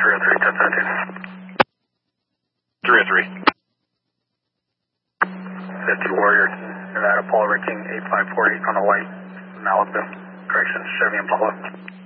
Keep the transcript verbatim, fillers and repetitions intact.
three oh three, ten seventeen. three oh three. fifty Warrior, Nevada, Paul King eight five four eight on the white, Malibu, correction, Chevy Impala.